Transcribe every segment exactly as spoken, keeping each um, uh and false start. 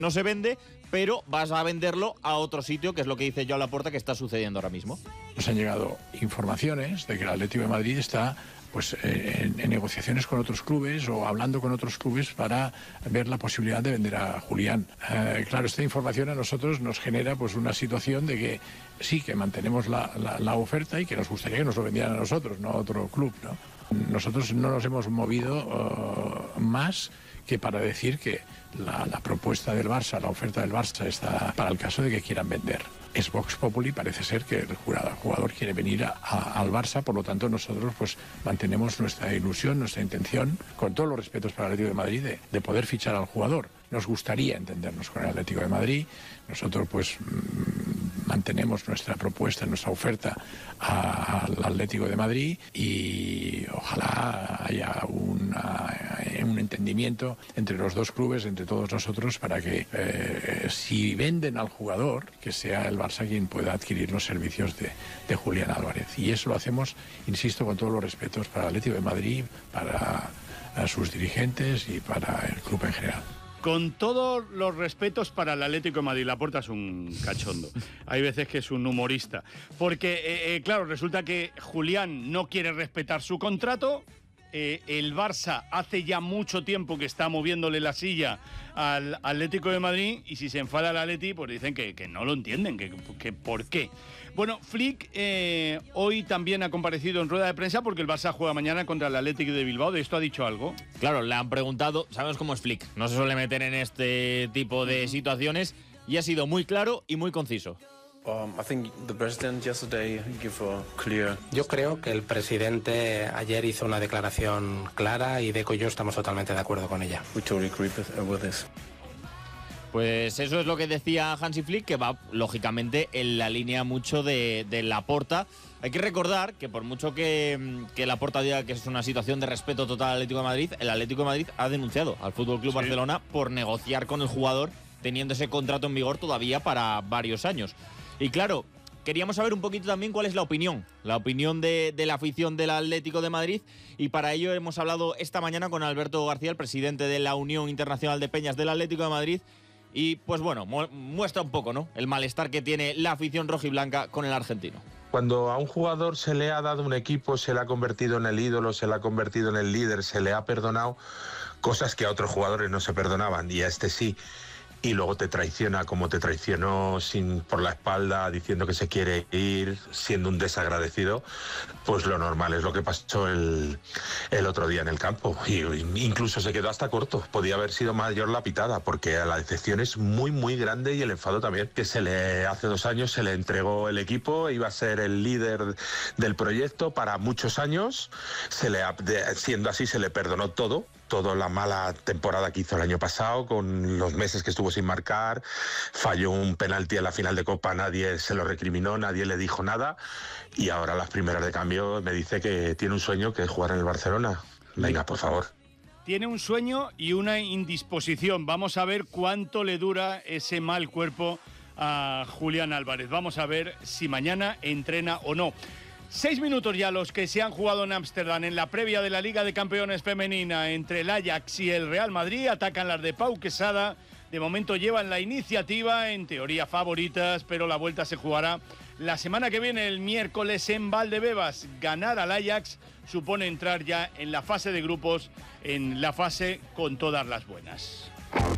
no se vende, pero vas a venderlo a otro sitio, que es lo que dice Joan Laporta que está sucediendo ahora mismo. Nos han llegado informaciones de que el Atlético de Madrid está pues eh, en, en negociaciones con otros clubes o hablando con otros clubes para ver la posibilidad de vender a Julián. Eh, claro, esta información a nosotros nos genera pues una situación de que sí, que mantenemos la, la, la oferta y que nos gustaría que nos lo vendieran a nosotros, no a otro club, ¿no? Nosotros no nos hemos movido uh, más que para decir que la, la propuesta del Barça, la oferta del Barça está para el caso de que quieran vender. Es Vox Populi, parece ser que el jugador quiere venir a, a, al Barça, por lo tanto nosotros pues mantenemos nuestra ilusión, nuestra intención, con todos los respetos para el Atlético de Madrid, de, de poder fichar al jugador. Nos gustaría entendernos con el Atlético de Madrid, nosotros pues mmm, mantenemos nuestra propuesta, nuestra oferta a, al Atlético de Madrid y ojalá haya una, un entendimiento entre los dos clubes, entre todos nosotros, para que eh, si venden al jugador, que sea el Barça quien pueda adquirir los servicios de, de Julián Álvarez. Y eso lo hacemos, insisto, con todos los respetos para el Atlético de Madrid, para sus dirigentes y para el club en general. Con todos los respetos para el Atlético de Madrid, Laporta es un cachondo. Hay veces que es un humorista. Porque, eh, eh, claro, resulta que Julián no quiere respetar su contrato. Eh, el Barça hace ya mucho tiempo que está moviéndole la silla al Atlético de Madrid, y si se enfada el Atleti, pues dicen que, que no lo entienden, que, que por qué. Bueno, Flick eh, hoy también ha comparecido en rueda de prensa porque el Barça juega mañana contra el Atlético de Bilbao. ¿De esto ha dicho algo? Claro, le han preguntado, sabemos cómo es Flick, no se suele meter en este tipo de situaciones, y ha sido muy claro y muy conciso. Um, I think the president yesterday gave a clear... Yo creo que el presidente ayer hizo una declaración clara y Deco y yo estamos totalmente de acuerdo con ella. We totally agree with, uh, with this. Pues eso es lo que decía Hansi Flick, que va lógicamente en la línea mucho de, de Laporta. Hay que recordar que por mucho que, que Laporta diga que es una situación de respeto total al Atlético de Madrid, el Atlético de Madrid ha denunciado al F C sí. Barcelona por negociar con el jugador teniendo ese contrato en vigor todavía para varios años. Y claro, queríamos saber un poquito también cuál es la opinión, la opinión de, de la afición del Atlético de Madrid, y para ello hemos hablado esta mañana con Alberto García, el presidente de la Unión Internacional de Peñas del Atlético de Madrid, y pues bueno, mu- muestra un poco, ¿no?, el malestar que tiene la afición rojiblanca con el argentino. Cuando a un jugador se le ha dado un equipo, se le ha convertido en el ídolo, se le ha convertido en el líder, se le ha perdonado cosas que a otros jugadores no se perdonaban, y a este sí. Y luego te traiciona como te traicionó sin, por la espalda, diciendo que se quiere ir, siendo un desagradecido, pues lo normal es lo que pasó el, el otro día en el campo. Y incluso se quedó hasta corto, podía haber sido mayor la pitada, porque la decepción es muy, muy grande y el enfado también. Que se le, hace dos años se le entregó el equipo, iba a ser el líder del proyecto para muchos años, se le, siendo así se le perdonó todo, toda la mala temporada que hizo el año pasado, con los meses que estuvo sin marcar, falló un penalti en la final de Copa, nadie se lo recriminó, nadie le dijo nada, y ahora las primeras de cambio me dice que tiene un sueño, que es jugar en el Barcelona. Venga, por favor. Tiene un sueño y una indisposición. Vamos a ver cuánto le dura ese mal cuerpo a Julián Álvarez. Vamos a ver si mañana entrena o no. Seis minutos ya los que se han jugado en Ámsterdam en la previa de la Liga de Campeones Femenina entre el Ajax y el Real Madrid. Atacan las de Pau Quesada. De momento llevan la iniciativa, en teoría favoritas, pero la vuelta se jugará la semana que viene, el miércoles en Valdebebas. Ganar al Ajax supone entrar ya en la fase de grupos, en la fase con todas las buenas.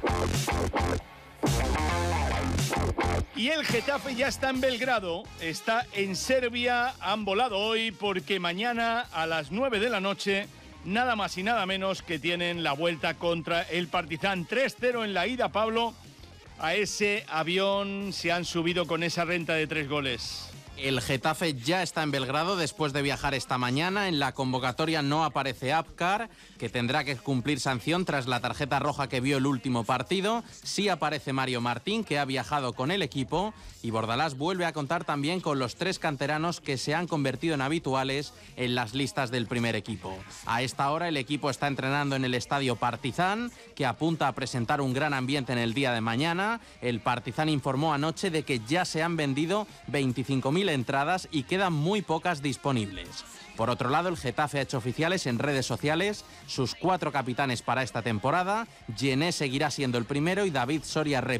Y el Getafe ya está en Belgrado, está en Serbia, han volado hoy porque mañana a las nueve de la noche, nada más y nada menos que tienen la vuelta contra el Partizan. tres cero en la ida, Pablo. A ese avión se han subido con esa renta de tres goles. El Getafe ya está en Belgrado después de viajar esta mañana. En la convocatoria no aparece Apcar, que tendrá que cumplir sanción tras la tarjeta roja que vio el último partido. Sí aparece Mario Martín, que ha viajado con el equipo. Y Bordalás vuelve a contar también con los tres canteranos que se han convertido en habituales en las listas del primer equipo. A esta hora el equipo está entrenando en el estadio Partizan, que apunta a presentar un gran ambiente en el día de mañana. El Partizan informó anoche de que ya se han vendido veinticinco mil entradas y quedan muy pocas disponibles. Por otro lado, el Getafe ha hecho oficiales en redes sociales sus cuatro capitanes para esta temporada. Gené seguirá siendo el primero y David Soria repite